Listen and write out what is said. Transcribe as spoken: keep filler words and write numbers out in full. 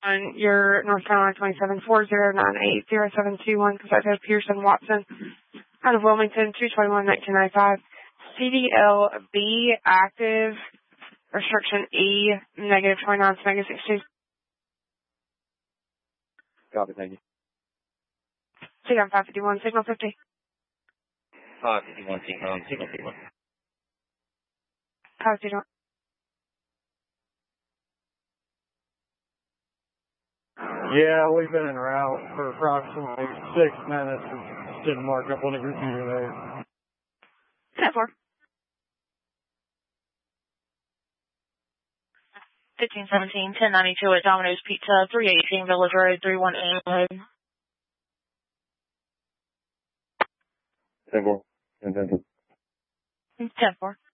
on your North Carolina twenty-seven four zero nine eight zero seven two one, Consultant Pearson Watson, out of Wilmington, two twenty-one nineteen ninety-five. C D L B active, restriction E, negative twenty-nine, negative sixty-two. Copy, thank you. T M five fifty-one, signal fifty. five fifty-one, signal, signal fifty-one. How do you know? Yeah, we've been en route for approximately six minutes. It didn't mark up on the group view there. ten four. fifteen seventeen, ten ninety-two at Domino's Pizza, three eighteen Village Road, three one eight. ten four. ten four. ten four.